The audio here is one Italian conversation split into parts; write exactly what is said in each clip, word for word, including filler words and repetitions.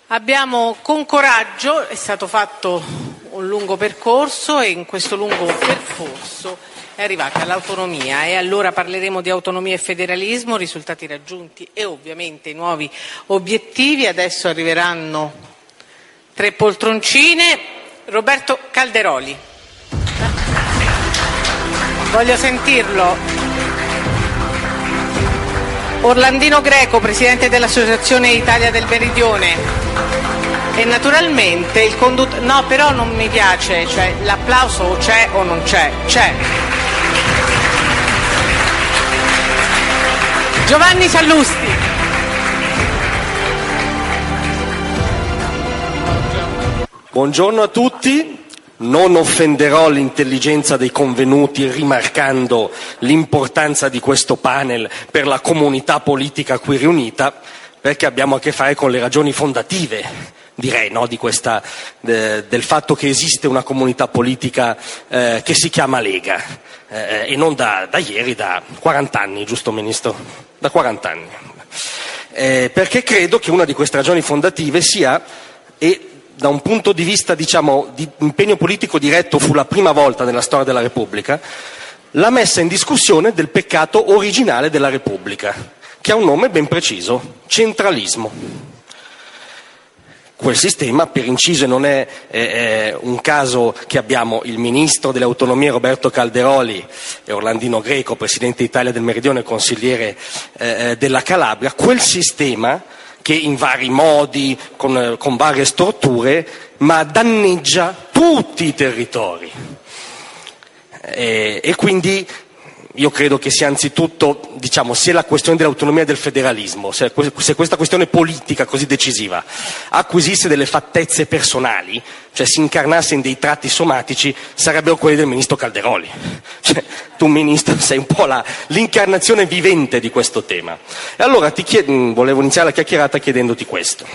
Abbiamo con coraggio, è stato fatto un lungo percorso e in questo lungo percorso è arrivata l'autonomia e allora parleremo di autonomia e federalismo, risultati raggiunti e ovviamente i nuovi obiettivi. Adesso arriveranno tre poltroncine. Roberto Calderoli. Voglio sentirlo. Orlandino Greco, presidente dell'Associazione Italia del Meridione. E naturalmente il conduttore. No, però non mi piace, cioè l'applauso o c'è o non c'è. C'è. Giovanni Sallusti. Buongiorno a tutti. Non offenderò l'intelligenza dei convenuti rimarcando l'importanza di questo panel per la comunità politica qui riunita, perché abbiamo a che fare con le ragioni fondative, direi, no, di questa, de, del fatto che esiste una comunità politica eh, che si chiama Lega, eh, e non da, da ieri, da quaranta anni, giusto Ministro? Da quaranta anni. Eh, perché credo che una di queste ragioni fondative sia, e da un punto di vista, diciamo, di impegno politico diretto fu la prima volta nella storia della Repubblica, la messa in discussione del peccato originale della Repubblica, che ha un nome ben preciso: centralismo. Quel sistema, per inciso, non è eh, un caso che abbiamo il ministro delle autonomie Roberto Calderoli e Orlandino Greco, presidente Italia del Meridione e consigliere eh, della Calabria. Quel sistema che in vari modi, con, con varie storture, ma danneggia tutti i territori. E, e quindi io credo che sia anzitutto, diciamo, sia la questione dell'autonomia e del federalismo, se, se questa questione politica così decisiva acquisisse delle fattezze personali, cioè si incarnasse in dei tratti somatici, sarebbero quelli del ministro Calderoli. Cioè, tu ministro sei un po' la, l'incarnazione vivente di questo tema. E allora ti chiedo, volevo iniziare la chiacchierata chiedendoti questo.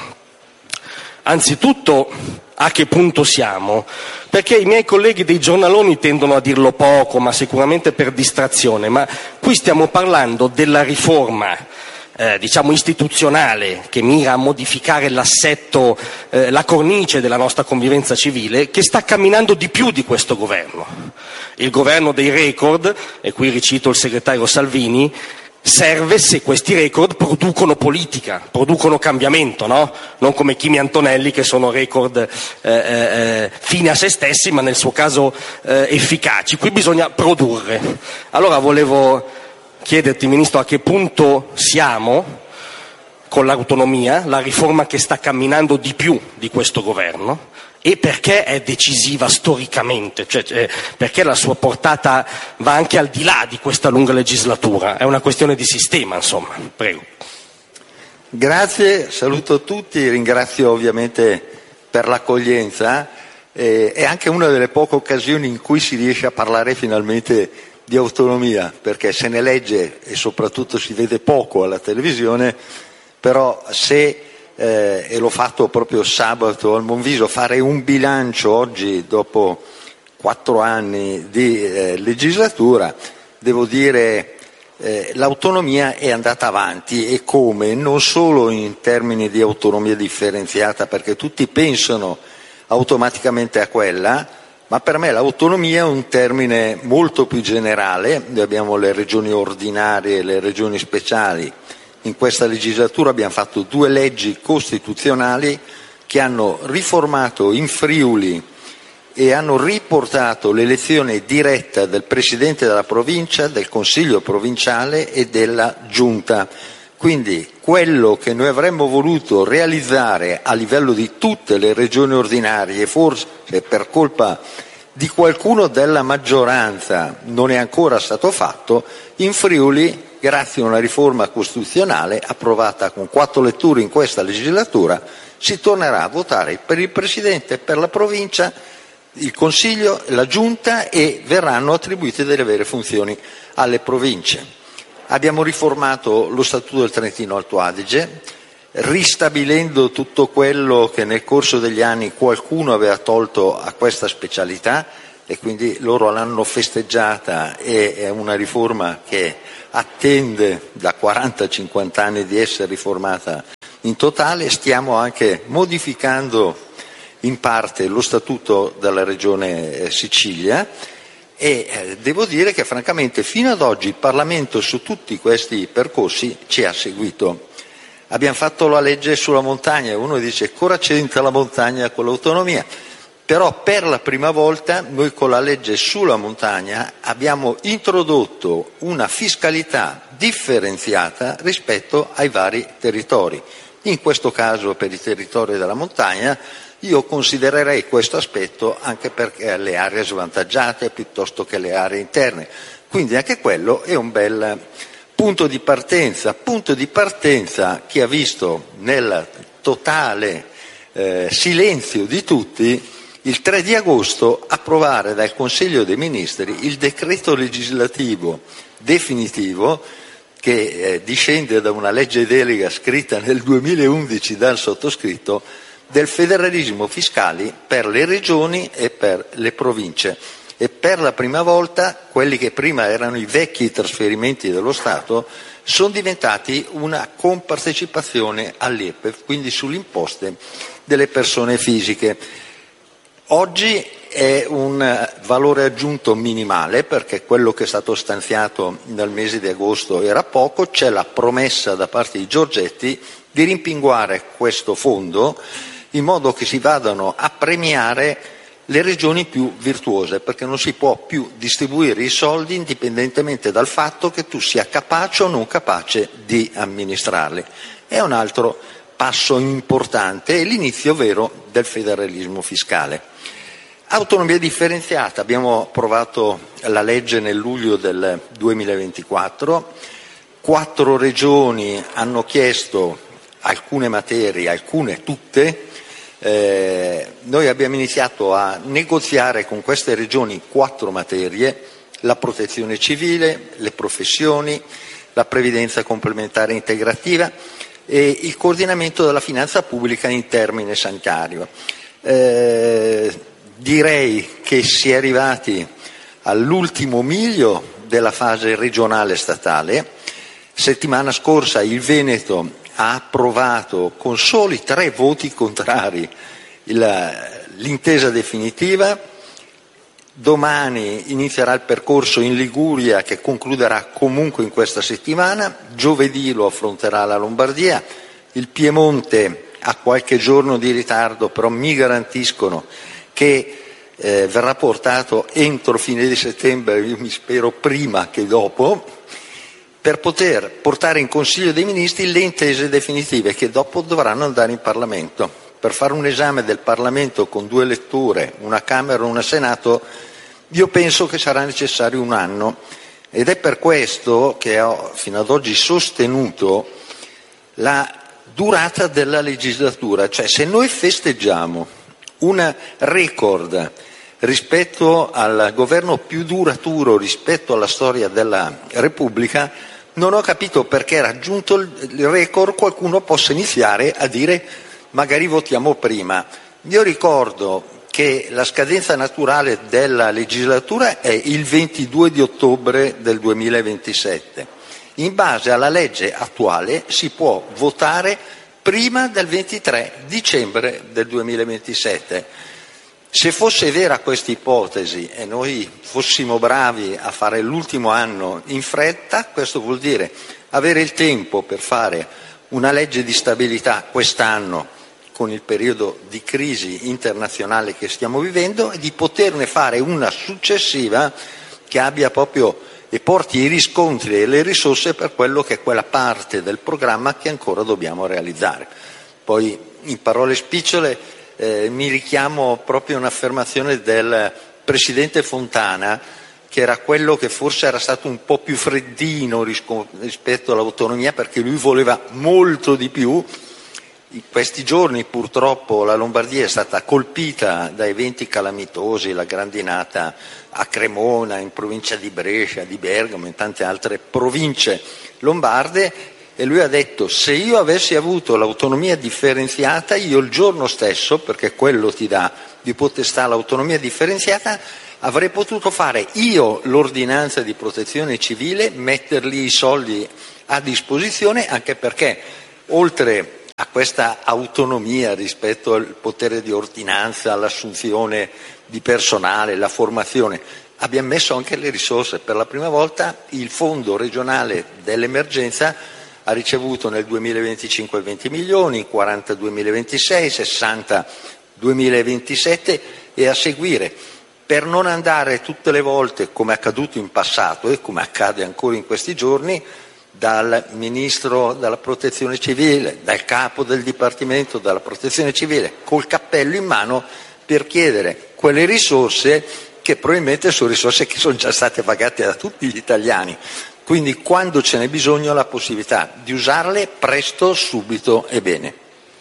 Anzitutto, a che punto siamo? Perché i miei colleghi dei giornaloni tendono a dirlo poco, ma sicuramente per distrazione, ma qui stiamo parlando della riforma eh, diciamo istituzionale che mira a modificare l'assetto, eh, la cornice della nostra convivenza civile, che sta camminando di più di questo governo. Il governo dei record, e qui ricito il segretario Salvini, serve se questi record producono politica, producono cambiamento, no? Non come Kimi Antonelli, che sono record eh, eh, fini a se stessi, ma nel suo caso eh, efficaci. Qui bisogna produrre. Allora volevo chiederti, Ministro, a che punto siamo con l'autonomia, la riforma che sta camminando di più di questo governo, e perché è decisiva storicamente, cioè, cioè perché la sua portata va anche al di là di questa lunga legislatura, è una questione di sistema, insomma. Prego. Grazie, saluto tutti, ringrazio ovviamente per l'accoglienza, eh, è anche una delle poche occasioni in cui si riesce a parlare finalmente di autonomia, perché se ne legge e soprattutto si vede poco alla televisione, però se Eh, e l'ho fatto proprio sabato al Monviso, fare un bilancio oggi dopo quattro anni di eh, legislatura, devo dire eh, l'autonomia è andata avanti, e come? Non solo in termini di autonomia differenziata, perché tutti pensano automaticamente a quella, ma per me l'autonomia è un termine molto più generale. Noi abbiamo le regioni ordinarie e le regioni speciali. In questa legislatura abbiamo fatto due leggi costituzionali che hanno riformato in Friuli e hanno riportato l'elezione diretta del Presidente della Provincia, del Consiglio provinciale e della Giunta. Quindi quello che noi avremmo voluto realizzare a livello di tutte le regioni ordinarie, forse per colpa di qualcuno della maggioranza non è ancora stato fatto, in Friuli, grazie a una riforma costituzionale approvata con quattro letture in questa legislatura, si tornerà a votare per il Presidente, per la Provincia, il Consiglio, la Giunta, e verranno attribuite delle vere funzioni alle Province. Abbiamo riformato lo Statuto del Trentino Alto Adige, ristabilendo tutto quello che nel corso degli anni qualcuno aveva tolto a questa specialità, e quindi loro l'hanno festeggiata, e è una riforma che attende da quaranta cinquanta anni di essere riformata in totale. Stiamo anche modificando in parte lo statuto della Regione Sicilia e eh, devo dire che francamente fino ad oggi il Parlamento su tutti questi percorsi ci ha seguito. Abbiamo fatto la legge sulla montagna e uno dice cosa c'entra la montagna con l'autonomia? Però per la prima volta noi con la legge sulla montagna abbiamo introdotto una fiscalità differenziata rispetto ai vari territori. In questo caso per i territori della montagna io considererei questo aspetto anche perché le aree svantaggiate piuttosto che le aree interne. Quindi anche quello è un bel punto di partenza, punto di partenza che ha visto nel totale eh, silenzio di tutti il tre di agosto approvare dal Consiglio dei Ministri il decreto legislativo definitivo che eh, discende da una legge delega scritta nel duemilaundici dal sottoscritto del federalismo fiscale per le regioni e per le province. E per la prima volta quelli che prima erano i vecchi trasferimenti dello Stato sono diventati una compartecipazione all'I R P E F, quindi sulle imposte delle persone fisiche. Oggi è un valore aggiunto minimale perché quello che è stato stanziato nel mese di agosto era poco, c'è la promessa da parte di Giorgetti di rimpinguare questo fondo in modo che si vadano a premiare le regioni più virtuose, perché non si può più distribuire i soldi indipendentemente dal fatto che tu sia capace o non capace di amministrarli. È un altro passo importante, è l'inizio vero del federalismo fiscale. Autonomia differenziata, abbiamo approvato la legge nel luglio del duemilaventiquattro, quattro regioni hanno chiesto alcune materie, alcune tutte. Eh, noi abbiamo iniziato a negoziare con queste regioni quattro materie: la protezione civile, le professioni, la previdenza complementare integrativa e il coordinamento della finanza pubblica in termine sanitario. Eh, direi che si è arrivati all'ultimo miglio della fase regionale statale. Settimana scorsa il Veneto ha approvato con soli tre voti contrari il, l'intesa definitiva. Domani inizierà il percorso in Liguria che concluderà comunque in questa settimana, giovedì lo affronterà la Lombardia, il Piemonte ha qualche giorno di ritardo, però mi garantiscono che eh, verrà portato entro fine di settembre, io mi spero prima che dopo, per poter portare in Consiglio dei Ministri le intese definitive che dopo dovranno andare in Parlamento. Per fare un esame del Parlamento con due letture, una Camera e una Senato, io penso che sarà necessario un anno ed è per questo che ho fino ad oggi sostenuto la durata della legislatura. Cioè, se noi festeggiamo un record rispetto al governo più duraturo rispetto alla storia della Repubblica, non ho capito perché, raggiunto il record, qualcuno possa iniziare a dire magari votiamo prima. Io ricordo che la scadenza naturale della legislatura è il ventidue di ottobre del duemilaventisette. In base alla legge attuale si può votare prima del ventitré dicembre del duemilaventisette. Se fosse vera questa ipotesi e noi fossimo bravi a fare l'ultimo anno in fretta, questo vuol dire avere il tempo per fare una legge di stabilità quest'anno con il periodo di crisi internazionale che stiamo vivendo e di poterne fare una successiva che abbia proprio e porti i riscontri e le risorse per quello che è quella parte del programma che ancora dobbiamo realizzare. Poi, in parole spicciole, eh, mi richiamo proprio a un'affermazione del Presidente Fontana, che era quello che forse era stato un po' più freddino rispetto all'autonomia, perché lui voleva molto di più. In questi giorni purtroppo la Lombardia è stata colpita da eventi calamitosi, la grandinata a Cremona, in provincia di Brescia, di Bergamo, in tante altre province lombarde, e lui ha detto: se io avessi avuto l'autonomia differenziata, io il giorno stesso, perché quello ti dà di potestà l'autonomia differenziata, avrei potuto fare io l'ordinanza di protezione civile, metterli i soldi a disposizione, anche perché oltre a questa autonomia rispetto al potere di ordinanza, all'assunzione di personale, la formazione, abbiamo messo anche le risorse. Per la prima volta il fondo regionale dell'emergenza ha ricevuto nel duemilaventicinque venti milioni, quaranta duemilaventisei, sessanta duemilaventisette e a seguire, per non andare tutte le volte, come è accaduto in passato e come accade ancora in questi giorni, dal ministro della protezione civile, dal capo del dipartimento della protezione civile, col cappello in mano per chiedere quelle risorse che probabilmente sono risorse che sono già state pagate da tutti gli italiani. Quindi quando ce n'è bisogno la possibilità di usarle presto, subito e bene.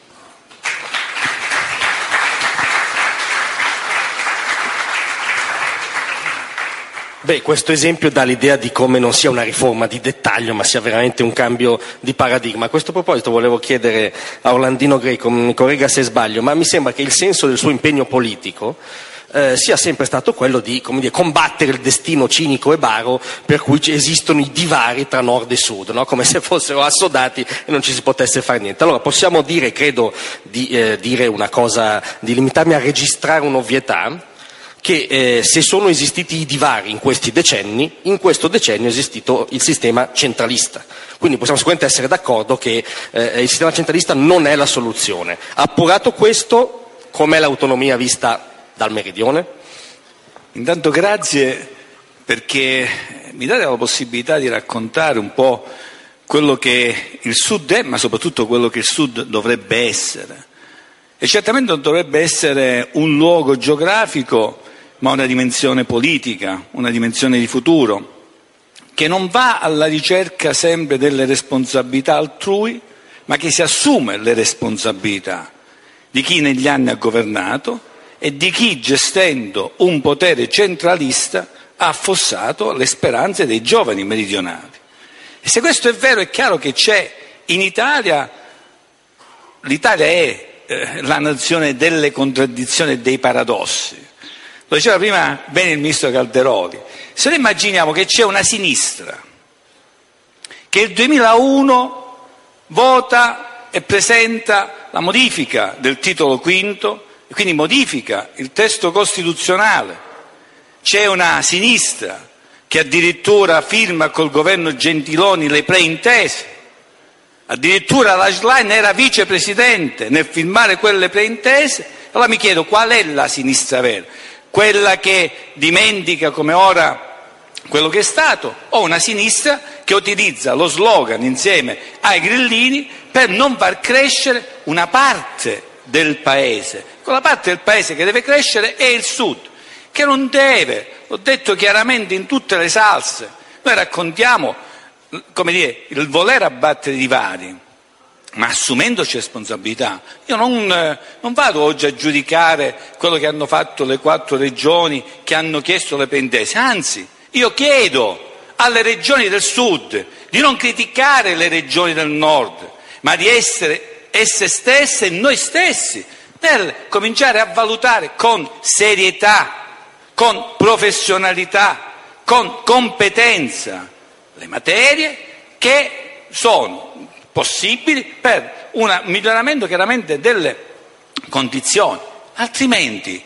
Beh, questo esempio dà l'idea di come non sia una riforma di dettaglio, ma sia veramente un cambio di paradigma. A questo proposito volevo chiedere a Orlandino Greco, mi corregga se sbaglio, ma mi sembra che il senso del suo impegno politico eh, sia sempre stato quello di, come dire, combattere il destino cinico e baro per cui esistono i divari tra nord e sud, no? Come se fossero assodati e non ci si potesse fare niente. Allora possiamo dire, credo di eh, dire una cosa, di limitarmi a registrare un'ovvietà, che eh, se sono esistiti i divari in questi decenni, in questo decennio è esistito il sistema centralista. Quindi possiamo sicuramente essere d'accordo che eh, il sistema centralista non è la soluzione. Appurato questo, com'è l'autonomia vista dal meridione? Intanto grazie, perché mi date la possibilità di raccontare un po' quello che il Sud è, ma soprattutto quello che il Sud dovrebbe essere. E certamente non dovrebbe essere un luogo geografico, ma una dimensione politica, una dimensione di futuro, che non va alla ricerca sempre delle responsabilità altrui, ma che si assume le responsabilità di chi negli anni ha governato e di chi, gestendo un potere centralista, ha affossato le speranze dei giovani meridionali. E se questo è vero, è chiaro che c'è in Italia, l'Italia è eh, la nazione delle contraddizioni e dei paradossi. Lo diceva prima bene il ministro Calderoli. Se noi immaginiamo che c'è una sinistra che nel duemilauno vota e presenta la modifica del titolo quinto e quindi modifica il testo costituzionale, c'è una sinistra che addirittura firma col governo Gentiloni le preintese, addirittura la Schlein era vicepresidente nel firmare quelle preintese, allora mi chiedo qual è la sinistra vera? Quella che dimentica come ora quello che è stato, o una sinistra che utilizza lo slogan insieme ai grillini per non far crescere una parte del paese. Quella parte del paese che deve crescere è il Sud, che non deve, l'ho detto chiaramente in tutte le salse. Noi raccontiamo, come dire, il voler abbattere i divari, ma assumendoci responsabilità. Io non, non vado oggi a giudicare quello che hanno fatto le quattro regioni che hanno chiesto le preintese, anzi io chiedo alle regioni del Sud di non criticare le regioni del Nord, ma di essere esse stesse e noi stessi nel cominciare a valutare con serietà, con professionalità, con competenza le materie che sono possibili per un miglioramento chiaramente delle condizioni. Altrimenti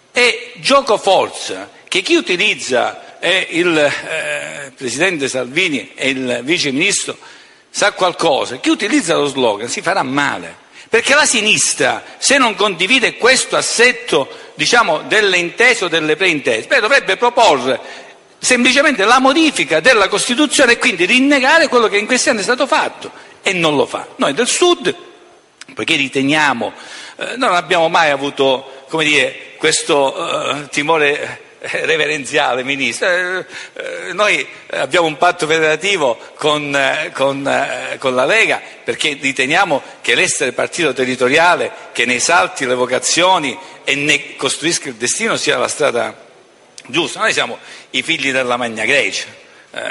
è gioco forza che chi utilizza eh, il eh, Presidente Salvini e il Vice Ministro sa qualcosa, chi utilizza lo slogan si farà male, perché la sinistra, se non condivide questo assetto, diciamo, delle intese o delle preintese, beh, dovrebbe proporre semplicemente la modifica della Costituzione e quindi rinnegare quello che in questi anni è stato fatto. E non lo fa. Noi del Sud, poiché riteniamo, eh, non abbiamo mai avuto, come dire, questo eh, timore eh, reverenziale, Ministro. Eh, eh, noi abbiamo un patto federativo con, eh, con, eh, con la Lega, perché riteniamo che l'essere partito territoriale che ne esalti le vocazioni e ne costruisca il destino sia la strada giusta. Noi siamo i figli della Magna Grecia.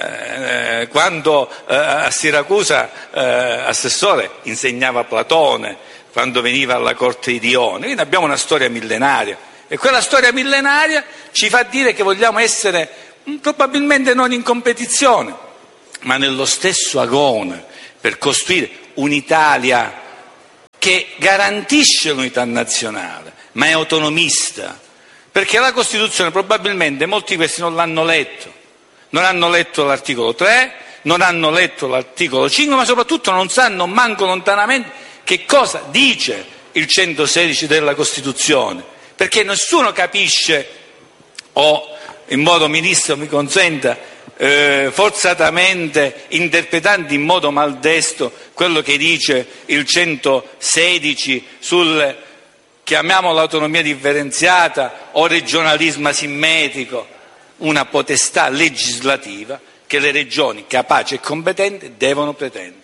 Eh, quando eh, a Siracusa eh, assessore insegnava Platone, quando veniva alla corte di Dione, quindi abbiamo una storia millenaria e quella storia millenaria ci fa dire che vogliamo essere mh, probabilmente non in competizione, ma nello stesso agone per costruire un'Italia che garantisce l'unità nazionale, ma è autonomista, perché la Costituzione probabilmente molti di questi non l'hanno letto, non hanno letto l'articolo tre, non hanno letto l'articolo cinque, ma soprattutto non sanno manco lontanamente che cosa dice il centosedici della Costituzione, perché nessuno capisce, o in modo, Ministro mi consenta, eh, forzatamente interpretando in modo maldesto quello che dice il centosedici sul, chiamiamolo autonomia differenziata o regionalismo asimmetrico, una potestà legislativa che le regioni capaci e competenti devono pretendere.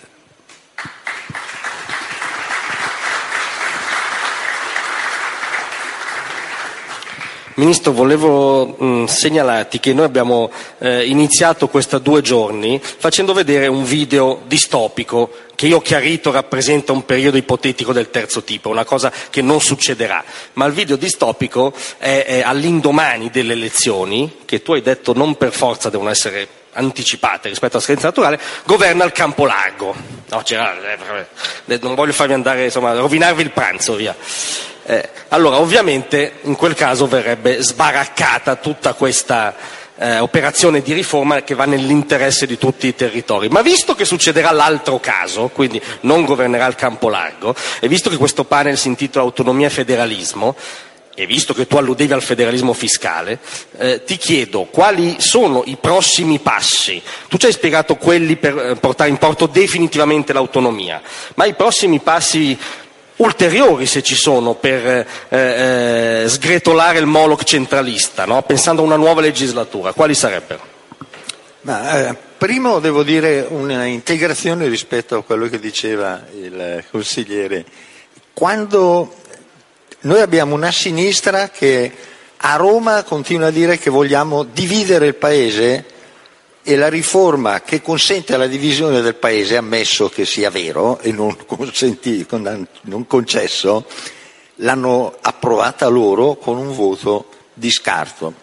Ministro, volevo mh, segnalarti che noi abbiamo eh, iniziato questa due giorni facendo vedere un video distopico che io ho chiarito rappresenta un periodo ipotetico del terzo tipo, una cosa che non succederà, ma il video distopico è, è all'indomani delle elezioni, che tu hai detto non per forza devono essere anticipate rispetto alla scadenza naturale, governa il campo largo. No, c'era, eh, non voglio farvi andare, insomma, rovinarvi il pranzo, via. Eh, allora, ovviamente, in quel caso verrebbe sbaraccata tutta questa eh, operazione di riforma che va nell'interesse di tutti i territori. Ma visto che succederà l'altro caso, quindi non governerà il campo largo, e visto che questo panel si intitola Autonomia e Federalismo, e visto che tu alludevi al federalismo fiscale, eh, ti chiedo quali sono i prossimi passi. Tu ci hai spiegato quelli per portare in porto definitivamente l'autonomia, ma i prossimi passi ulteriori, se ci sono, per eh, eh, sgretolare il Moloch centralista, no? Pensando a una nuova legislatura, quali sarebbero? Ma, eh, primo devo dire una integrazione rispetto a quello che diceva il consigliere. Quando noi abbiamo una sinistra che a Roma continua a dire che vogliamo dividere il paese, e la riforma che consente la divisione del paese, ammesso che sia vero e non, consenti, non concesso, l'hanno approvata loro con un voto di scarto.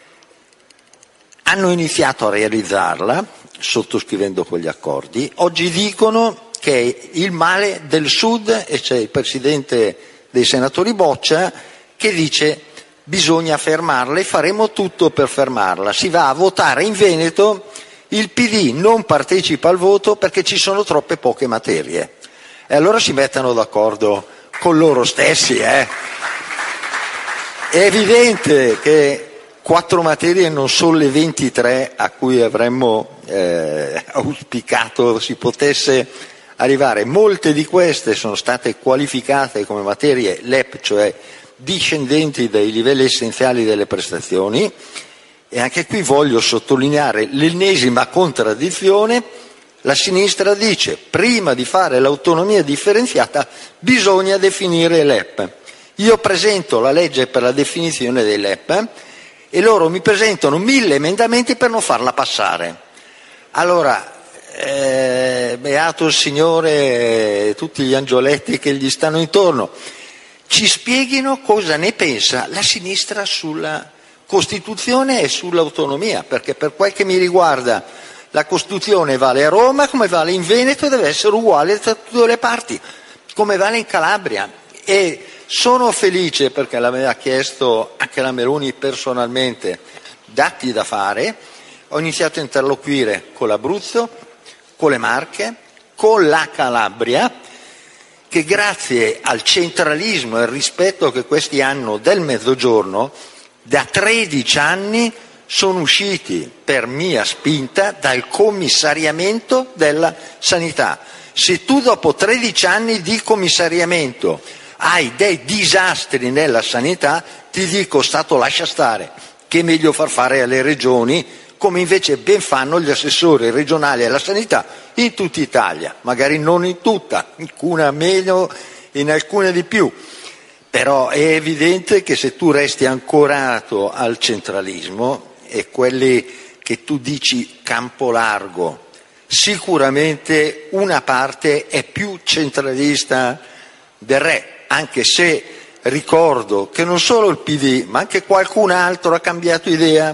Hanno iniziato a realizzarla sottoscrivendo quegli accordi. Oggi dicono che è il male del Sud, e c'è il presidente dei senatori Boccia che dice bisogna fermarla e faremo tutto per fermarla. Si va a votare in Veneto, il P D non partecipa al voto perché ci sono troppe poche materie. E allora si mettano d'accordo con loro stessi. Eh. È evidente che quattro materie non sono le ventitré a cui avremmo eh, auspicato si potesse arrivare. Molte di queste sono state qualificate come materie L E P, cioè discendenti dai livelli essenziali delle prestazioni, e anche qui voglio sottolineare l'ennesima contraddizione. La sinistra dice prima di fare l'autonomia differenziata bisogna definire l'E P. Io presento la legge per la definizione dell'E P e loro mi presentano mille emendamenti per non farla passare. Allora, eh, beato il Signore e tutti gli angioletti che gli stanno intorno, ci spieghino cosa ne pensa la sinistra sulla Costituzione e sull'autonomia, perché per quel che mi riguarda la Costituzione vale a Roma come vale in Veneto e deve essere uguale tra tutte le parti, come vale in Calabria. E sono felice perché l'aveva chiesto anche la Meloni personalmente, dati da fare. Ho iniziato a interloquire con l'Abruzzo, con le Marche, con la Calabria, che grazie al centralismo e al rispetto che questi hanno del Mezzogiorno, da tredici anni sono usciti per mia spinta dal commissariamento della sanità. Se tu dopo tredici anni di commissariamento hai dei disastri nella sanità, ti dico Stato lascia stare, che è meglio far fare alle regioni, come invece ben fanno gli assessori regionali alla sanità in tutta Italia, magari non in tutta, in alcuna meno, in alcune di più. Però è evidente che se tu resti ancorato al centralismo e quelli che tu dici campo largo, sicuramente una parte è più centralista del re, anche se ricordo che non solo il P D ma anche qualcun altro ha cambiato idea,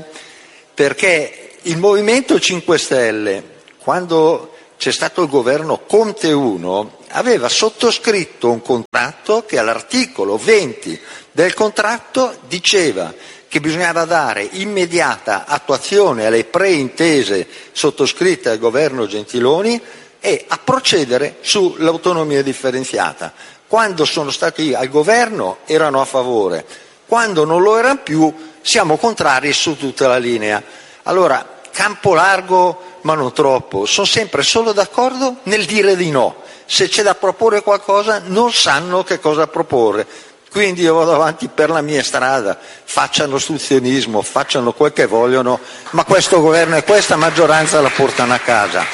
perché il Movimento cinque Stelle, quando c'è stato il governo Conte uno, aveva sottoscritto un contratto che all'articolo venti del contratto diceva che bisognava dare immediata attuazione alle preintese sottoscritte al governo Gentiloni e a procedere sull'autonomia differenziata. Quando sono stati al governo erano a favore, quando non lo erano più siamo contrari su tutta la linea. Allora, campo largo ma non troppo, sono sempre solo d'accordo nel dire di no. Se c'è da proporre qualcosa non sanno che cosa proporre. Quindi io vado avanti per la mia strada, facciano ostruzionismo, facciano quel che vogliono, ma questo governo e questa maggioranza la portano a casa.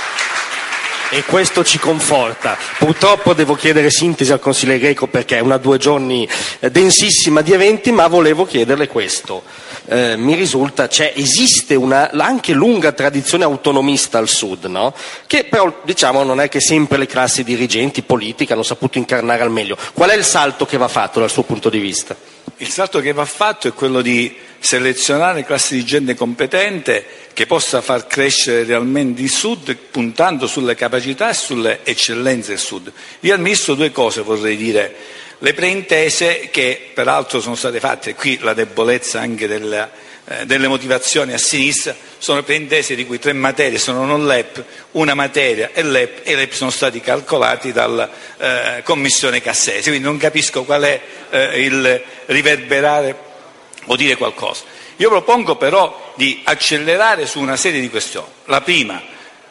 E questo ci conforta. Purtroppo devo chiedere sintesi al consigliere Greco perché è una due giorni densissima di eventi, ma volevo chiederle questo. Eh, mi risulta c'è esiste una anche lunga tradizione autonomista al sud, no? Che però diciamo non è che sempre le classi dirigenti politiche hanno saputo incarnare al meglio. Qual è il salto che va fatto dal suo punto di vista? Il salto che va fatto è quello di selezionare classi di gente competente che possa far crescere realmente il Sud puntando sulle capacità e sulle eccellenze del Sud. Io al Ministro due cose vorrei dire. Le preintese che peraltro sono state fatte, qui la debolezza anche della, eh, delle motivazioni a sinistra, sono preintese di cui tre materie sono non L E P, una materia è L E P e L E P sono stati calcolati dalla eh, Commissione Cassese, quindi non capisco qual è eh, il riverberare o dire qualcosa. Io propongo però di accelerare su una serie di questioni. La prima,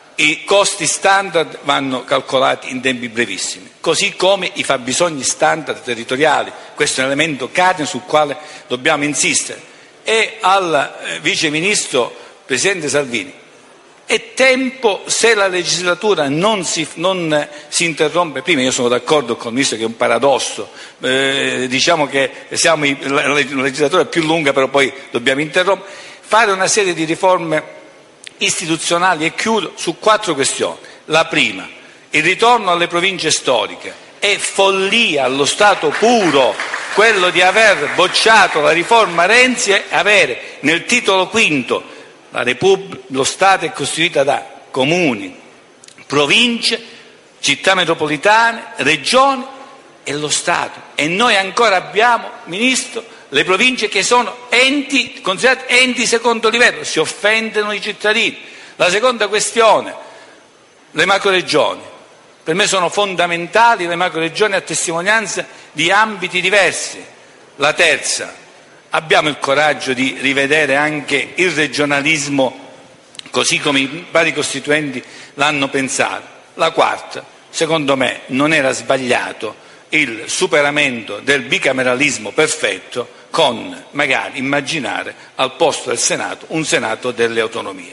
i costi standard vanno calcolati in tempi brevissimi, così come i fabbisogni standard territoriali, questo è un elemento cardine sul quale dobbiamo insistere. E al eh, Vice Ministro Presidente Salvini, è tempo, se la legislatura non si, non si interrompe prima, io sono d'accordo con il Ministro che è un paradosso, eh, diciamo che siamo i, la, la legislatura è più lunga però poi dobbiamo interrompere, fare una serie di riforme istituzionali e chiudo su quattro questioni. La prima, il ritorno alle province storiche. È follia allo stato puro quello di aver bocciato la riforma Renzi e avere nel titolo quinto la Repubblica, lo Stato è costituito da comuni, province, città metropolitane, regioni e lo Stato. E noi ancora abbiamo, Ministro, le province che sono enti, considerati enti secondo livello, si offendono i cittadini. La seconda questione, le macroregioni. Per me sono fondamentali le macroregioni a testimonianza di ambiti diversi. La terza, abbiamo il coraggio di rivedere anche il regionalismo così come i vari costituenti l'hanno pensato. La quarta, secondo me non era sbagliato il superamento del bicameralismo perfetto con magari immaginare al posto del Senato un Senato delle autonomie.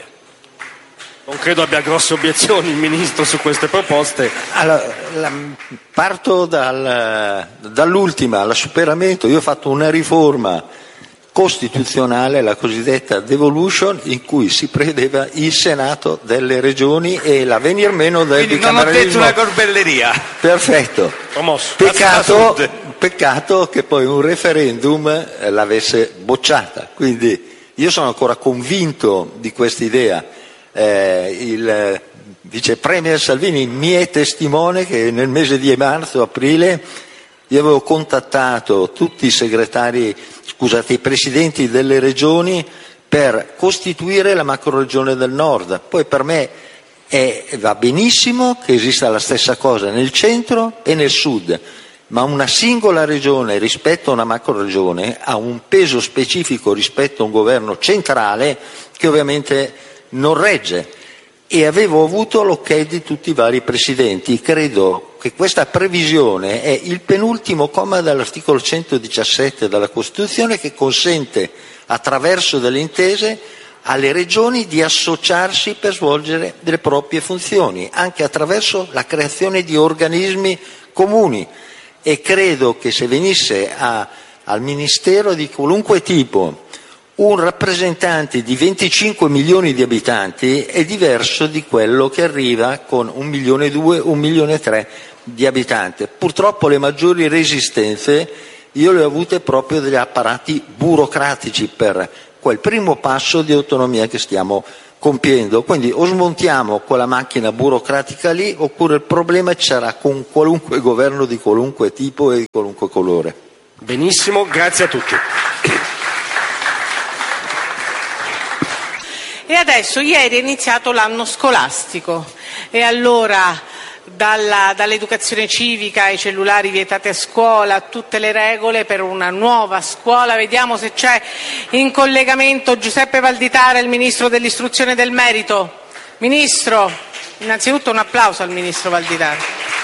Non credo abbia grosse obiezioni il Ministro su queste proposte. Allora, la, parto dal, dall'ultima, al superamento. Io ho fatto una riforma costituzionale, la cosiddetta devolution, in cui si prevedeva il Senato delle regioni e la venir meno del Quindi bicameralismo. Non ho detto una corbelleria. Perfetto. Promosso. Peccato, peccato che poi un referendum l'avesse bocciata. Quindi io sono ancora convinto di questa idea. Eh, il vice premier Salvini mi è testimone che nel mese di marzo, aprile, io avevo contattato tutti i segretari, scusate, i presidenti delle regioni per costituire la macroregione del nord. Poi per me è, va benissimo che esista la stessa cosa nel centro e nel sud, ma una singola regione rispetto a una macroregione ha un peso specifico rispetto a un governo centrale che ovviamente non regge, e avevo avuto l'ok di tutti i vari presidenti. Credo che questa previsione è il penultimo comma dell'articolo centodiciassette della Costituzione, che consente attraverso delle intese alle regioni di associarsi per svolgere delle proprie funzioni, anche attraverso la creazione di organismi comuni, e credo che se venisse a, al Ministero di qualunque tipo un rappresentante di venticinque milioni di abitanti è diverso di quello che arriva con un milione e due, un milione e tre di abitanti. Purtroppo le maggiori resistenze io le ho avute proprio dagli apparati burocratici per quel primo passo di autonomia che stiamo compiendo. Quindi o smontiamo quella macchina burocratica lì, oppure il problema ci sarà con qualunque governo di qualunque tipo e di qualunque colore. Benissimo, grazie a tutti. E adesso, ieri è iniziato l'anno scolastico e allora dalla, dall'educazione civica ai cellulari vietati a scuola, tutte le regole per una nuova scuola. Vediamo se c'è in collegamento Giuseppe Valditara, il Ministro dell'Istruzione e del Merito. Ministro, innanzitutto un applauso al Ministro Valditara.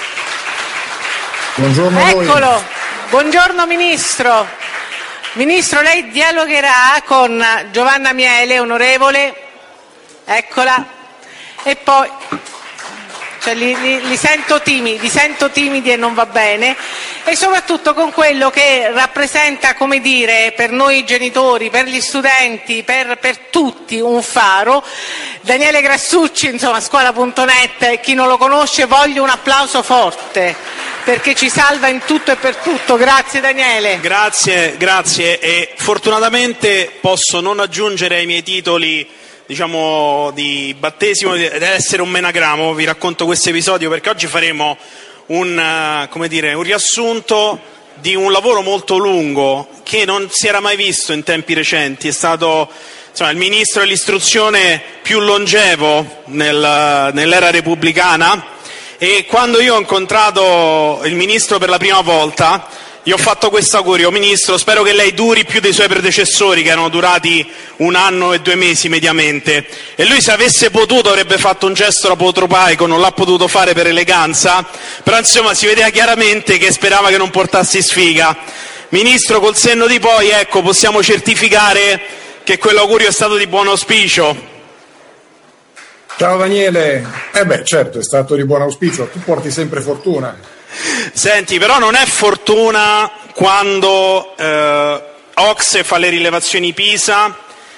Buongiorno a voi. Eccolo, buongiorno Ministro. Ministro, lei dialogherà con Giovanna Miele, onorevole. Eccola, e poi cioè, li, li, li, sento timidi, li sento timidi e non va bene, e soprattutto con quello che rappresenta, come dire, per noi genitori, per gli studenti, per, per tutti un faro, Daniele Grassucci, insomma, scuola punto net, chi non lo conosce voglio un applauso forte, perché ci salva in tutto e per tutto. Grazie Daniele. Grazie, grazie, e fortunatamente posso non aggiungere ai miei titoli, diciamo, di battesimo ed essere un menagramo. Vi racconto questo episodio perché oggi faremo un, come dire, un riassunto di un lavoro molto lungo che non si era mai visto in tempi recenti. È stato, insomma, il ministro dell'istruzione più longevo nel, nell'era repubblicana, e quando io ho incontrato il ministro per la prima volta gli ho fatto questo augurio: Ministro, spero che lei duri più dei suoi predecessori che erano durati un anno e due mesi mediamente. E lui, se avesse potuto, avrebbe fatto un gesto apotropaico, non l'ha potuto fare per eleganza, però insomma si vedeva chiaramente che sperava che non portassi sfiga. Ministro, col senno di poi, ecco, possiamo certificare che quell'augurio è stato di buon auspicio. Ciao Daniele, eh beh certo è stato di buon auspicio, tu porti sempre fortuna. Senti, però non è fortuna quando eh, Ocse fa le rilevazioni PISA,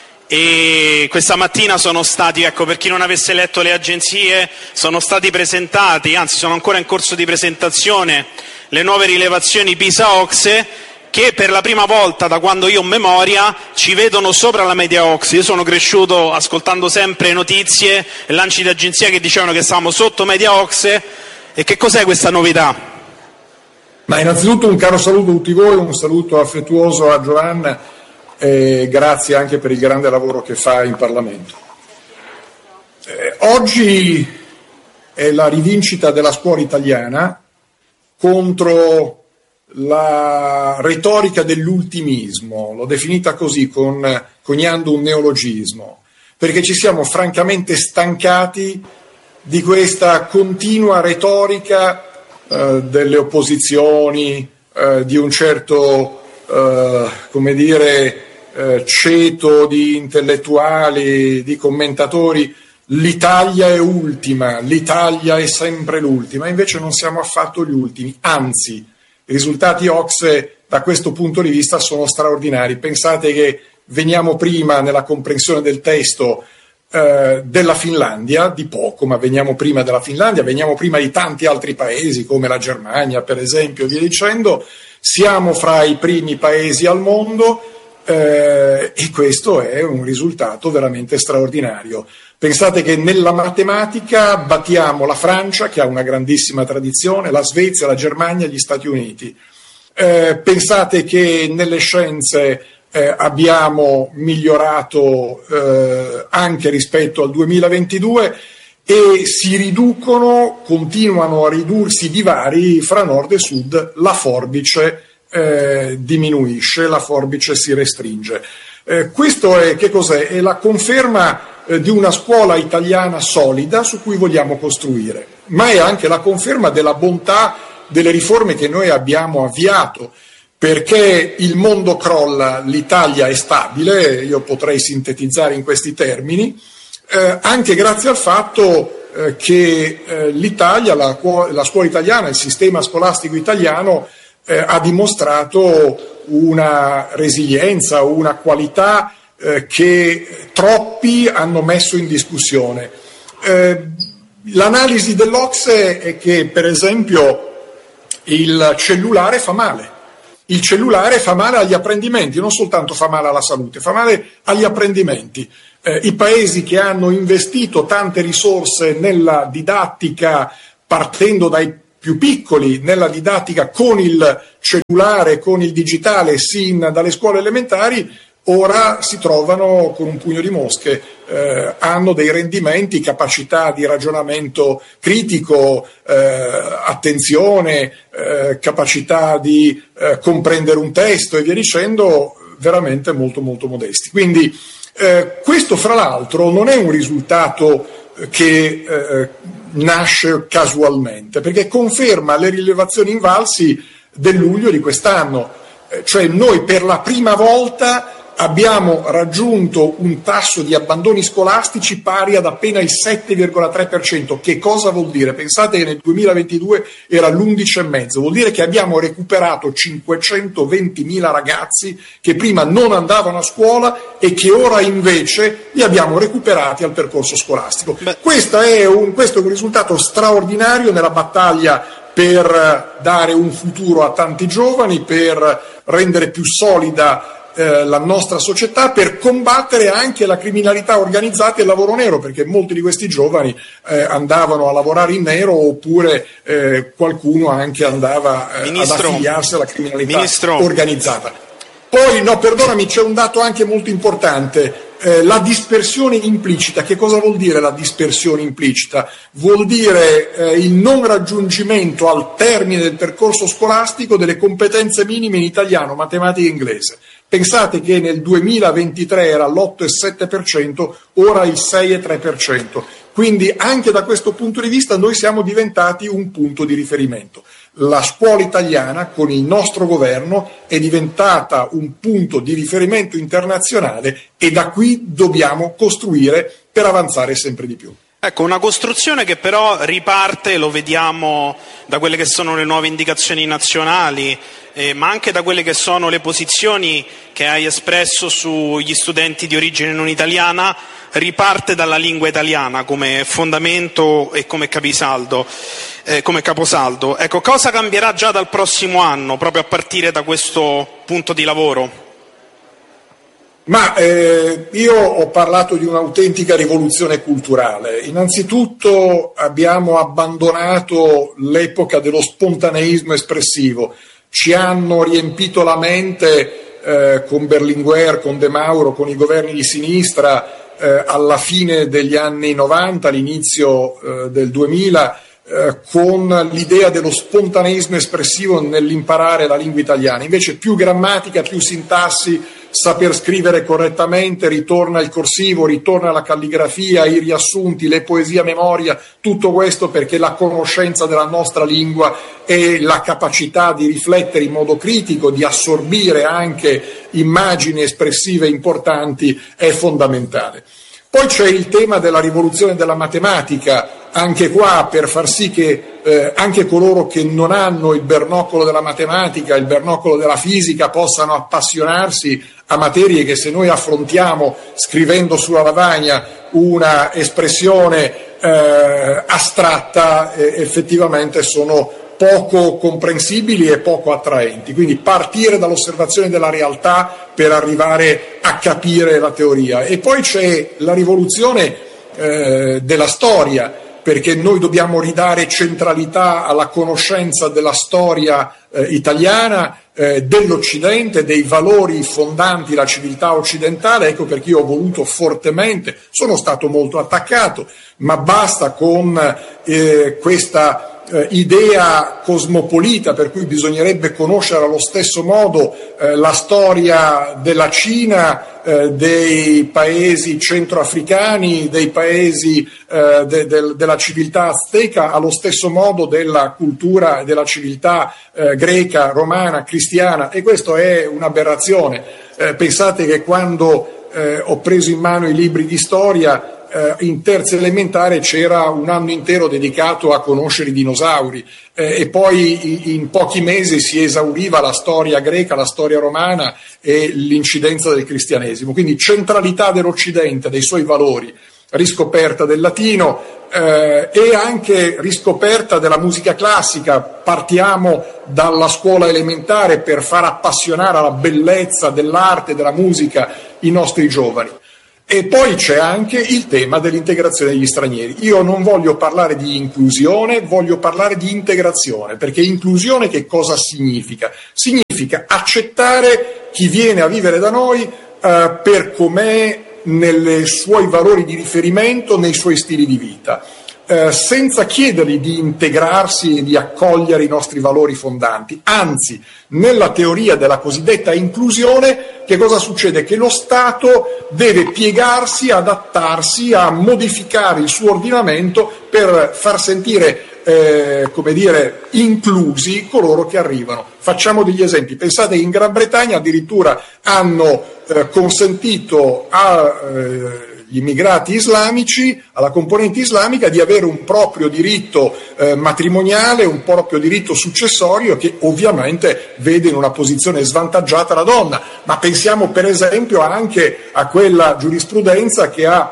e questa mattina sono stati, ecco, per chi non avesse letto le agenzie, sono stati presentati, anzi sono ancora in corso di presentazione, le nuove rilevazioni PISA Ocse, che per la prima volta da quando io ho memoria ci vedono sopra la media Ocse. Io sono cresciuto ascoltando sempre notizie e lanci di agenzia che dicevano che stavamo sotto media Ocse. E che cos'è questa novità? Ma innanzitutto un caro saluto a tutti voi, un saluto affettuoso a Giovanna e grazie anche per il grande lavoro che fa in Parlamento. Eh, oggi è la rivincita della scuola italiana contro la retorica dell'ultimismo, l'ho definita così con, coniando un neologismo, perché ci siamo francamente stancati di questa continua retorica eh, delle opposizioni, eh, di un certo, eh, come dire, eh, ceto di intellettuali, di commentatori. L'Italia è ultima, l'Italia è sempre l'ultima, invece non siamo affatto gli ultimi, anzi i risultati Ocse da questo punto di vista sono straordinari. Pensate che veniamo prima nella comprensione del testo eh, della Finlandia, di poco, ma veniamo prima della Finlandia, veniamo prima di tanti altri paesi come la Germania per esempio, via dicendo, siamo fra i primi paesi al mondo eh, e questo è un risultato veramente straordinario. Pensate che nella matematica battiamo la Francia, che ha una grandissima tradizione, la Svezia, la Germania, gli Stati Uniti. Eh, pensate che nelle scienze eh, abbiamo migliorato eh, anche rispetto al duemilaventidue e si riducono, continuano a ridursi i divari fra nord e sud, la forbice eh, diminuisce, la forbice si restringe. Eh, questo è, che cos'è? È la conferma di una scuola italiana solida su cui vogliamo costruire, ma è anche la conferma della bontà delle riforme che noi abbiamo avviato, perché il mondo crolla, l'Italia è stabile, io potrei sintetizzare in questi termini, eh, anche grazie al fatto eh, che eh, l'Italia, la, la scuola italiana, il sistema scolastico italiano eh, ha dimostrato una resilienza, una qualità Eh, che troppi hanno messo in discussione. Eh, l'analisi dell'Ocse è che, per esempio, il cellulare fa male. Il cellulare fa male agli apprendimenti, non soltanto fa male alla salute, fa male agli apprendimenti. Eh, I paesi che hanno investito tante risorse nella didattica, partendo dai più piccoli, nella didattica con il cellulare, con il digitale, sin dalle scuole elementari, ora si trovano con un pugno di mosche, eh, hanno dei rendimenti, capacità di ragionamento critico, eh, attenzione, eh, capacità di eh, comprendere un testo e via dicendo, veramente molto molto modesti. Quindi eh, questo fra l'altro non è un risultato che eh, nasce casualmente, perché conferma le rilevazioni Invalsi del luglio di quest'anno, eh, cioè noi per la prima volta abbiamo raggiunto un tasso di abbandoni scolastici pari ad appena il sette virgola tre per cento. Che cosa vuol dire? Pensate che nel duemilaventidue era l'undici virgola cinque, vuol dire che abbiamo recuperato cinquecentoventimila ragazzi che prima non andavano a scuola e che ora invece li abbiamo recuperati al percorso scolastico. Questo è un, questo è un risultato straordinario nella battaglia per dare un futuro a tanti giovani, per rendere più solida la nostra società, per combattere anche la criminalità organizzata e il lavoro nero, perché molti di questi giovani eh, andavano a lavorare in nero, oppure eh, qualcuno anche andava eh, ad affiliarsi alla criminalità Ministro. organizzata. Poi, no, perdonami, c'è un dato anche molto importante. Eh, la dispersione implicita. Che cosa vuol dire la dispersione implicita? Vuol dire eh, il non raggiungimento al termine del percorso scolastico delle competenze minime in italiano, matematica e inglese. Pensate che nel duemilaventitré era l'otto virgola sette per cento, ora il sei virgola tre per cento. Quindi anche da questo punto di vista noi siamo diventati un punto di riferimento. La scuola italiana con il nostro governo è diventata un punto di riferimento internazionale e da qui dobbiamo costruire per avanzare sempre di più. Ecco, una costruzione che però riparte, lo vediamo da quelle che sono le nuove indicazioni nazionali, eh, ma anche da quelle che sono le posizioni che hai espresso sugli studenti di origine non italiana, riparte dalla lingua italiana come fondamento e come capisaldo, eh, come caposaldo. Ecco, cosa cambierà già dal prossimo anno, proprio a partire da questo punto di lavoro? Ma eh, io ho parlato di un'autentica rivoluzione culturale. Innanzitutto abbiamo abbandonato l'epoca dello spontaneismo espressivo. Ci hanno riempito la mente eh, con Berlinguer, con De Mauro, con i governi di sinistra eh, alla fine degli anni novanta, all'inizio eh, del duemila, eh, con l'idea dello spontaneismo espressivo nell'imparare la lingua italiana. Invece più grammatica, più sintassi, saper scrivere correttamente, ritorna il corsivo, ritorna la calligrafia, i riassunti, le poesie a memoria, tutto questo perché la conoscenza della nostra lingua e la capacità di riflettere in modo critico, di assorbire anche immagini espressive importanti è fondamentale. Poi c'è il tema della rivoluzione della matematica, anche qua per far sì che eh, anche coloro che non hanno il bernocolo della matematica, il bernocolo della fisica, possano appassionarsi a materie che, se noi affrontiamo scrivendo sulla lavagna una espressione eh, astratta, eh, effettivamente sono poco comprensibili e poco attraenti. Quindi partire dall'osservazione della realtà per arrivare a capire la teoria. E poi c'è la rivoluzione eh, della storia, perché noi dobbiamo ridare centralità alla conoscenza della storia eh, italiana, eh, dell'Occidente, dei valori fondanti la civiltà occidentale. Ecco perché io ho voluto fortemente, sono stato molto attaccato, ma basta con eh, questa Eh, idea cosmopolita per cui bisognerebbe conoscere allo stesso modo eh, la storia della Cina, eh, dei paesi centroafricani, dei paesi eh, de, de, della civiltà azteca, allo stesso modo della cultura e della civiltà eh, greca, romana, cristiana, e questo è un'aberrazione. Eh, pensate che quando eh, ho preso in mano i libri di storia, in terza elementare c'era un anno intero dedicato a conoscere i dinosauri eh, e poi in pochi mesi si esauriva la storia greca, la storia romana e l'incidenza del cristianesimo. Quindi centralità dell'Occidente, dei suoi valori riscoperta del latino, Eh, e anche riscoperta della musica classica. Partiamo dalla scuola elementare per far appassionare alla bellezza dell'arte, della musica i nostri giovani. E poi c'è anche il tema dell'integrazione degli stranieri. Io non voglio parlare di inclusione, voglio parlare di integrazione, perché inclusione che cosa significa? Significa accettare chi viene a vivere da noi eh, per com'è, nei suoi valori di riferimento, nei suoi stili di vita, eh, senza chiedergli di integrarsi e di accogliere i nostri valori fondanti. Anzi, nella teoria della cosiddetta inclusione, che cosa succede? Che lo Stato deve piegarsi, adattarsi a modificare il suo ordinamento per far sentire Eh, come dire, inclusi coloro che arrivano. Facciamo degli esempi. Pensate che in Gran Bretagna addirittura hanno eh, consentito agli eh, immigrati islamici, alla componente islamica, di avere un proprio diritto eh, matrimoniale, un proprio diritto successorio, che ovviamente vede in una posizione svantaggiata la donna. Ma pensiamo per esempio anche a quella giurisprudenza che ha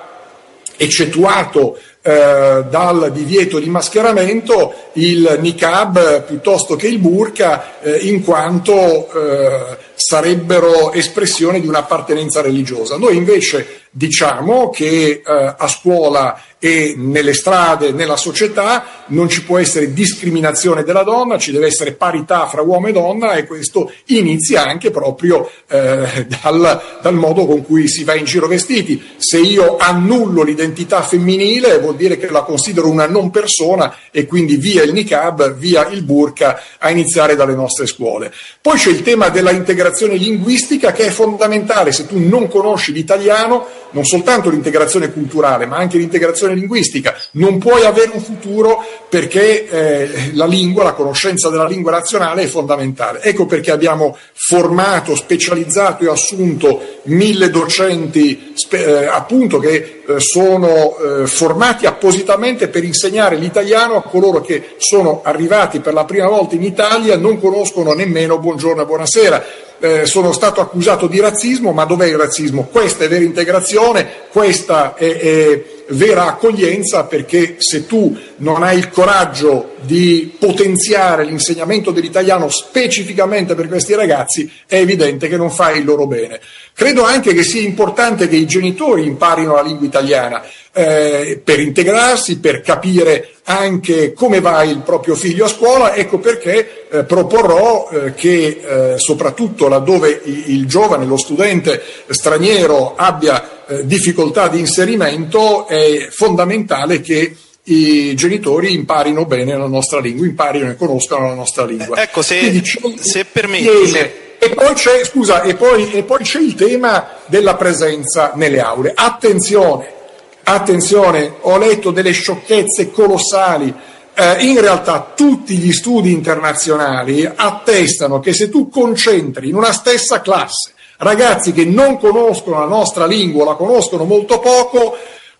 eccettuato Eh, dal divieto di mascheramento il niqab piuttosto che il burqa, eh, in quanto eh, sarebbero espressione di un'appartenenza religiosa. Noi invece diciamo che eh, a scuola e nelle strade, nella società, non ci può essere discriminazione della donna, ci deve essere parità fra uomo e donna, e questo inizia anche proprio eh, dal, dal modo con cui si va in giro vestiti. Se io annullo l'identità femminile vuol dire che la considero una non persona, e quindi via il niqab, via il burqa, a iniziare dalle nostre scuole. Poi c'è il tema della integrazione linguistica, che è fondamentale. Se tu non conosci l'italiano, non soltanto l'integrazione culturale ma anche l'integrazione linguistica, non puoi avere un futuro, perché eh, la lingua, la conoscenza della lingua nazionale è fondamentale. Ecco perché abbiamo formato, specializzato e assunto mille docenti spe- eh, appunto che eh, sono eh, formati appositamente per insegnare l'italiano a coloro che sono arrivati per la prima volta in Italia, non conoscono nemmeno buongiorno e buonasera. Eh, sono stato accusato di razzismo, ma dov'è il razzismo? Questa è vera integrazione, questa è, è vera accoglienza, perché se tu non hai il coraggio di potenziare l'insegnamento dell'italiano specificamente per questi ragazzi, è evidente che non fai il loro bene. Credo anche che sia importante che i genitori imparino la lingua italiana eh, per integrarsi, per capire anche come va il proprio figlio a scuola. Ecco perché eh, proporrò eh, che eh, soprattutto laddove il, il giovane, lo studente straniero abbia eh, difficoltà di inserimento, è fondamentale che i genitori imparino bene la nostra lingua, imparino e conoscano la nostra lingua. Eh, ecco, se, Quindi, se permetti. E poi c'è, scusa, e poi, e poi c'è il tema della presenza nelle aule. Attenzione, attenzione, ho letto delle sciocchezze colossali. Eh, in realtà tutti gli studi internazionali attestano che se tu concentri in una stessa classe ragazzi che non conoscono la nostra lingua, la conoscono molto poco,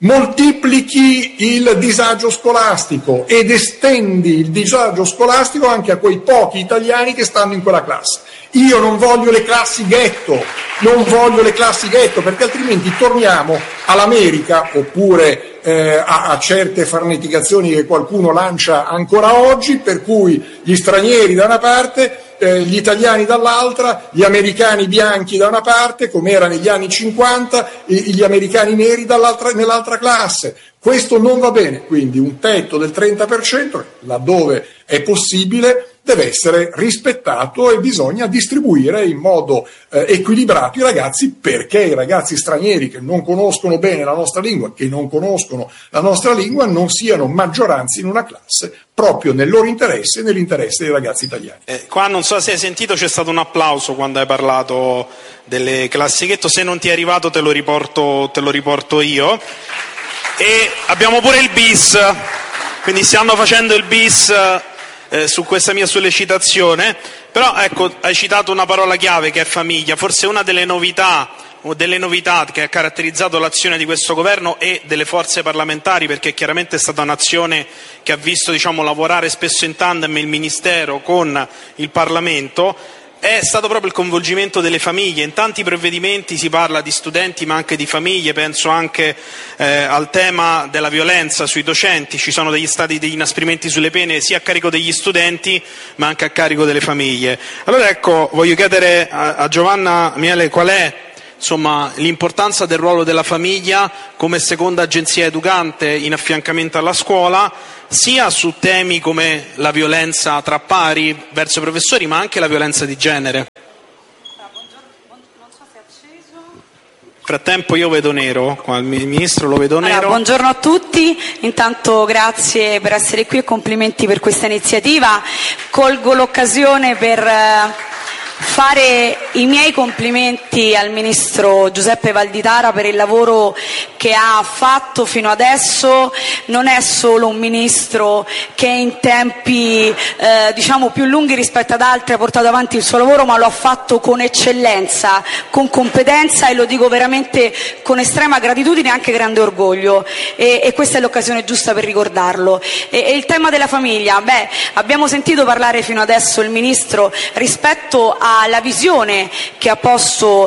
moltiplichi il disagio scolastico ed estendi il disagio scolastico anche a quei pochi italiani che stanno in quella classe. Io non voglio le classi ghetto, non voglio le classi ghetto, perché altrimenti torniamo all'America, oppure eh, a, a certe farneticazioni che qualcuno lancia ancora oggi, per cui gli stranieri da una parte, eh, gli italiani dall'altra, gli americani bianchi da una parte, come era negli anni cinquanta, e gli americani neri dall'altra, nell'altra classe. Questo non va bene, quindi un tetto del trenta per cento, laddove è possibile, deve essere rispettato, e bisogna distribuire in modo eh, equilibrato i ragazzi, perché i ragazzi stranieri che non conoscono bene la nostra lingua, che non conoscono la nostra lingua, non siano maggioranza in una classe, proprio nel loro interesse e nell'interesse dei ragazzi italiani. Eh, qua non so se hai sentito, c'è stato un applauso quando hai parlato delle classighetto, se non ti è arrivato te lo riporto, te lo riporto io. E abbiamo pure il bis, quindi stiamo facendo il bis eh, su questa mia sollecitazione. Però ecco, hai citato una parola chiave che è famiglia, forse una delle novità o delle novità che ha caratterizzato l'azione di questo governo e delle forze parlamentari, perché chiaramente è stata un'azione che ha visto, diciamo, lavorare spesso in tandem il Ministero con il Parlamento, è stato proprio il coinvolgimento delle famiglie. In tanti provvedimenti si parla di studenti ma anche di famiglie, penso anche eh, al tema della violenza sui docenti, ci sono degli stati degli inasprimenti sulle pene sia a carico degli studenti ma anche a carico delle famiglie. Allora ecco, voglio chiedere a, a Giovanna Miele qual è insomma l'importanza del ruolo della famiglia come seconda agenzia educante in affiancamento alla scuola, sia su temi come la violenza tra pari verso i professori, ma anche la violenza di genere. Frattempo io vedo nero, qua il ministro lo vedo nero. Allora, buongiorno a tutti, intanto grazie per essere qui e complimenti per questa iniziativa. Colgo l'occasione per fare i miei complimenti al ministro Giuseppe Valditara per il lavoro che ha fatto fino adesso. Non è solo un ministro che in tempi eh, diciamo più lunghi rispetto ad altri ha portato avanti il suo lavoro, ma lo ha fatto con eccellenza, con competenza, e lo dico veramente con estrema gratitudine e anche grande orgoglio, e, e questa è l'occasione giusta per ricordarlo. E, e il tema della famiglia, beh, abbiamo sentito parlare fino adesso il ministro rispetto alla visione che ha posto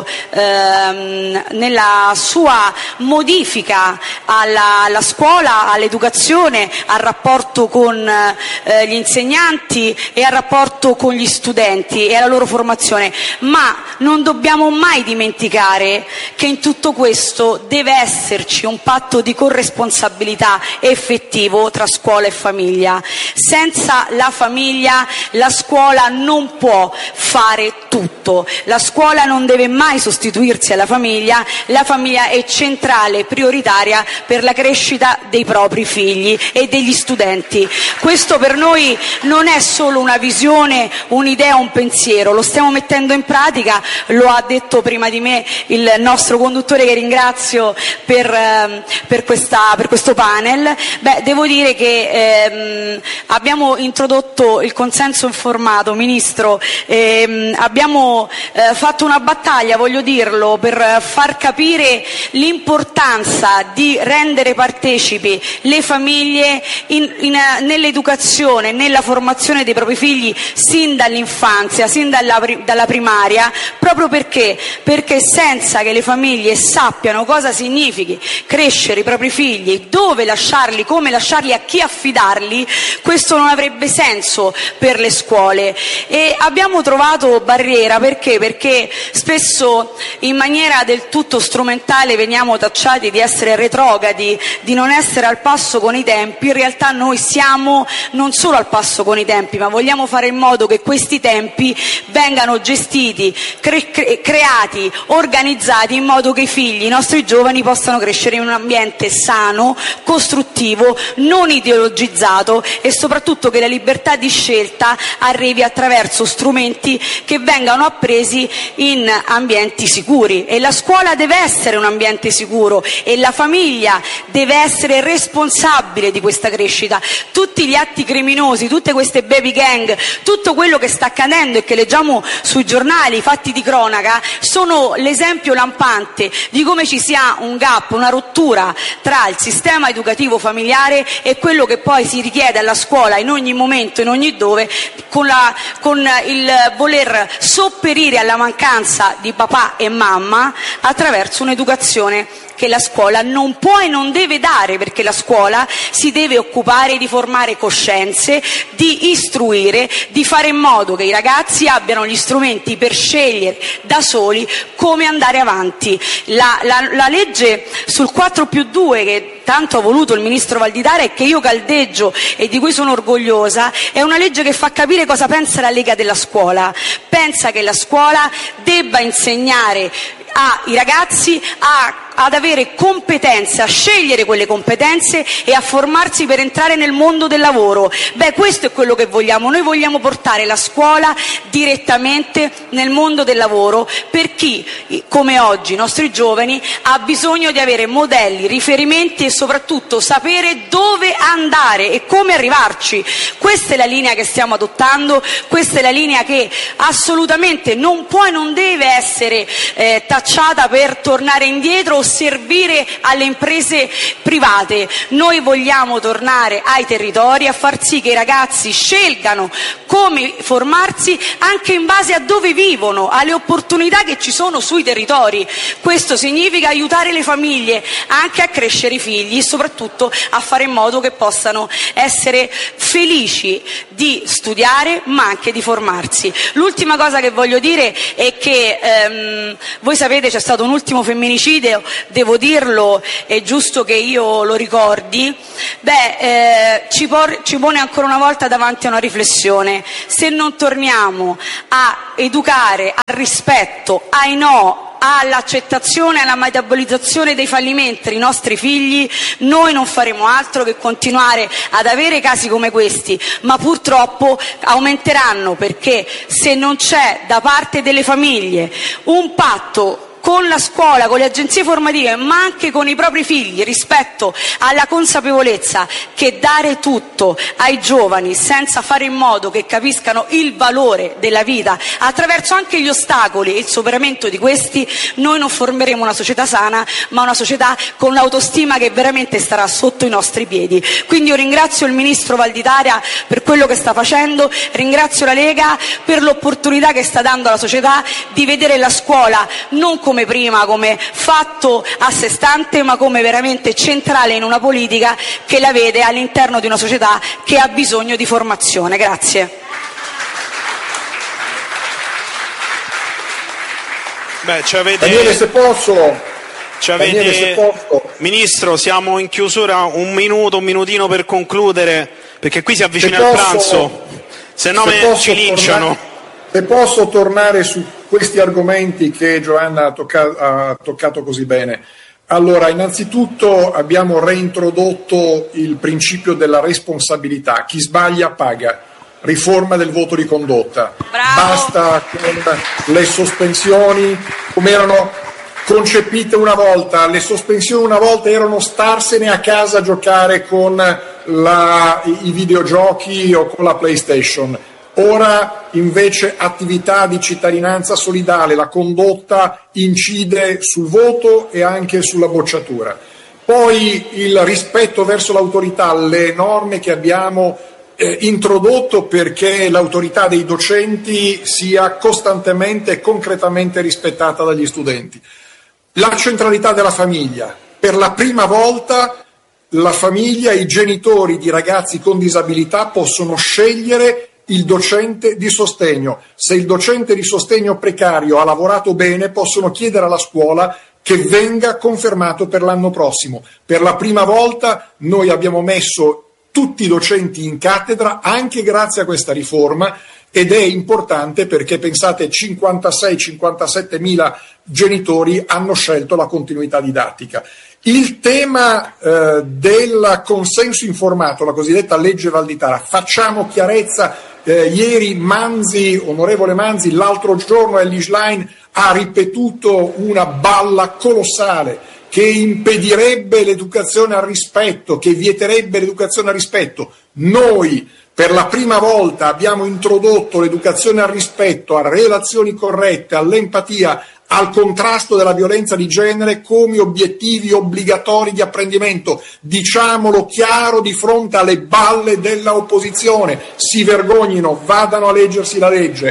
ehm, nella sua modifica alla, alla scuola, all'educazione, al rapporto con eh, gli insegnanti e al rapporto con gli studenti e alla loro formazione, ma non dobbiamo mai dimenticare che in tutto questo deve esserci un patto di corresponsabilità effettivo tra scuola e famiglia. Senza la famiglia la scuola non può fare tutto, la scuola non deve mai sostituirsi alla famiglia, la famiglia è centrale, prioritaria per la crescita dei propri figli e degli studenti. Questo per noi non è solo una visione, un'idea, un pensiero, lo stiamo mettendo in pratica, lo ha detto prima di me il nostro conduttore, che ringrazio per, per, questa, per questo panel. Beh, devo dire che ehm, abbiamo introdotto il consenso informato, Ministro, ehm, abbiamo eh, fatto una battaglia, voglio dirlo, per far capire l'importanza di rendere partecipi le famiglie in, in, nell'educazione, nella formazione dei propri figli sin dall'infanzia, sin dalla, dalla primaria, proprio perché? Perché senza che le famiglie sappiano cosa significhi crescere i propri figli, dove lasciarli, come lasciarli, a chi affidarli, questo non avrebbe senso per le scuole. E abbiamo trovato barriera perché? Perché spesso in maniera del tutto strumentale veniamo tacciati di essere retrogradi, di non essere al passo con i tempi. In realtà noi siamo non solo al passo con i tempi, ma vogliamo fare in modo che questi tempi vengano gestiti, cre- cre- creati, organizzati in modo che i figli, i nostri giovani, possano crescere in un ambiente sano, costruttivo, non ideologizzato, e soprattutto che la libertà di scelta arrivi attraverso strumenti che vengano appresi in ambienti sicuri. E la scuola deve essere un ambiente sicuro e la famiglia deve essere responsabile di questa crescita. Tutti gli atti criminosi, tutte queste baby gang, tutto quello che sta accadendo e che leggiamo sui giornali, fatti di cronaca, sono l'esempio lampante di come ci sia un gap, una rottura tra il sistema educativo familiare e quello che poi si richiede alla scuola in ogni momento, in ogni dove, con, la, con il voler sopperire alla mancanza di papà e mamma attraverso un'educazione che la scuola non può e non deve dare, perché la scuola si deve occupare di formare coscienze, di istruire, di fare in modo che i ragazzi abbiano gli strumenti per scegliere da soli come andare avanti. La, la, la legge sul quattro più due che tanto ha voluto il ministro Valditara e che io caldeggio e di cui sono orgogliosa, è una legge che fa capire cosa pensa la Lega della scuola. Pensa che la scuola debba insegnare ai ragazzi a ad avere competenze, a scegliere quelle competenze e a formarsi per entrare nel mondo del lavoro. Beh, questo è quello che vogliamo. Noi vogliamo portare la scuola direttamente nel mondo del lavoro per chi, come oggi, i nostri giovani, ha bisogno di avere modelli, riferimenti e soprattutto sapere dove andare e come arrivarci. Questa è la linea che stiamo adottando, questa è la linea che assolutamente non può e non deve essere eh, tacciata per tornare indietro o servire alle imprese private. Noi vogliamo tornare ai territori a far sì che i ragazzi scelgano come formarsi anche in base a dove vivono, alle opportunità che ci sono sui territori. Questo significa aiutare le famiglie anche a crescere i figli e soprattutto a fare in modo che possano essere felici di studiare ma anche di formarsi. L'ultima cosa che voglio dire è che ehm, voi sapete c'è stato un ultimo femminicidio, devo dirlo, è giusto che io lo ricordi. Beh, eh, ci, por- ci pone ancora una volta davanti a una riflessione. Se non torniamo a educare al rispetto, ai no, all'accettazione e alla metabolizzazione dei fallimenti dei nostri figli, noi non faremo altro che continuare ad avere casi come questi, ma purtroppo aumenteranno, perché se non c'è da parte delle famiglie un patto con la scuola, con le agenzie formative, ma anche con i propri figli, rispetto alla consapevolezza che dare tutto ai giovani senza fare in modo che capiscano il valore della vita attraverso anche gli ostacoli e il superamento di questi, noi non formeremo una società sana, ma una società con l'autostima che veramente starà sotto i nostri piedi. Quindi io ringrazio il Ministro Valditara per quello che sta facendo, ringrazio la Lega per l'opportunità che sta dando alla società di vedere la scuola non come prima, come fatto a sé stante, ma come veramente centrale in una politica che la vede all'interno di una società che ha bisogno di formazione. Grazie. Beh, ci avete... Daniele, se posso... Ci avete... Daniele, se posso... Ministro, siamo in chiusura, un minuto, un minutino per concludere, perché qui si avvicina se il posso... pranzo, se no se me posso ci linciano. Tornare... Se posso tornare su questi argomenti che Giovanna ha, tocca- ha toccato così bene. Allora, innanzitutto abbiamo reintrodotto il principio della responsabilità. Chi sbaglia paga. Riforma del voto di condotta. Bravo. Basta con le sospensioni, come erano concepite una volta. Le sospensioni una volta erano starsene a casa a giocare con la, i videogiochi o con la PlayStation. Ora invece attività di cittadinanza solidale, la condotta incide sul voto e anche sulla bocciatura. Poi il rispetto verso l'autorità, le norme che abbiamo eh, introdotto perché l'autorità dei docenti sia costantemente e concretamente rispettata dagli studenti. La centralità della famiglia. Per la prima volta la famiglia, i genitori di ragazzi con disabilità possono scegliere il docente di sostegno. Se il docente di sostegno precario ha lavorato bene, possono chiedere alla scuola che venga confermato per l'anno prossimo. Per la prima volta noi abbiamo messo tutti i docenti in cattedra anche grazie a questa riforma, ed è importante perché pensate cinquantasei cinquantasette mila genitori hanno scelto la continuità didattica. Il tema eh, del consenso informato, la cosiddetta legge Valditara, facciamo chiarezza. Eh, ieri Manzi, onorevole Manzi, l'altro giorno Elly Schlein ha ripetuto una balla colossale che impedirebbe l'educazione al rispetto, che vieterebbe l'educazione al rispetto. Noi per la prima volta abbiamo introdotto l'educazione al rispetto, a relazioni corrette, all'empatia, al contrasto della violenza di genere come obiettivi obbligatori di apprendimento. Diciamolo chiaro di fronte alle balle dell'opposizione, si vergognino, vadano a leggersi la legge.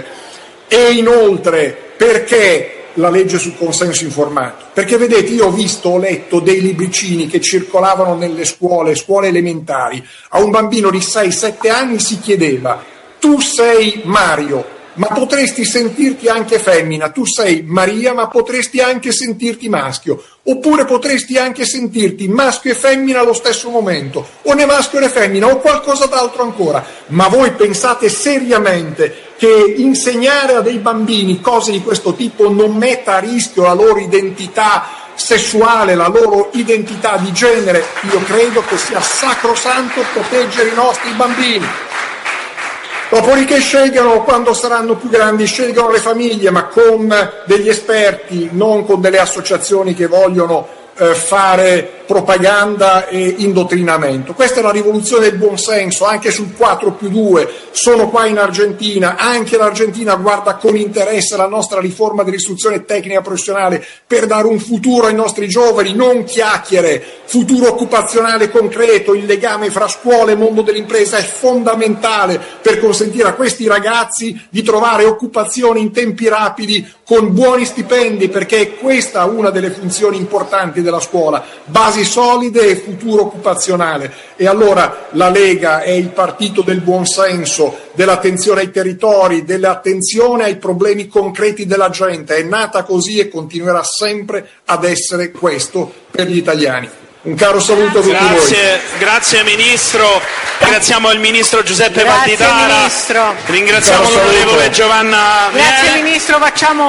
E inoltre, perché la legge sul consenso informato? Perché vedete, io ho visto, ho letto dei libricini che circolavano nelle scuole, scuole elementari. A un bambino di sei sette anni si chiedeva: tu sei Mario, ma potresti sentirti anche femmina, tu sei Maria, ma potresti anche sentirti maschio, oppure potresti anche sentirti maschio e femmina allo stesso momento, o né maschio né femmina, o qualcosa d'altro ancora. Ma voi pensate seriamente che insegnare a dei bambini cose di questo tipo non metta a rischio la loro identità sessuale, la loro identità di genere? Io credo che sia sacrosanto proteggere i nostri bambini. Dopodiché scelgano, quando saranno più grandi, scelgano le famiglie, ma con degli esperti, non con delle associazioni che vogliono eh, fare propaganda e indottrinamento. Questa è la rivoluzione del buonsenso, anche sul quattro più due. Sono qua in Argentina, anche l'Argentina guarda con interesse la nostra riforma dell'istruzione tecnica professionale per dare un futuro ai nostri giovani, non chiacchiere, futuro occupazionale concreto. Il legame fra scuola e mondo dell'impresa è fondamentale per consentire a questi ragazzi di trovare occupazione in tempi rapidi con buoni stipendi, perché è questa una delle funzioni importanti della scuola, basi solide e futuro occupazionale. E allora la Lega è il partito del buonsenso, dell'attenzione ai territori, dell'attenzione ai problemi concreti della gente. È nata così e continuerà sempre ad essere questo per gli italiani. Un caro saluto a tutti grazie, voi. Grazie Ministro, ringraziamo il Ministro Giuseppe Grazie, Valditara, Ministro. ringraziamo l'onorevole Giovanna Grazie Miele. Ministro, facciamo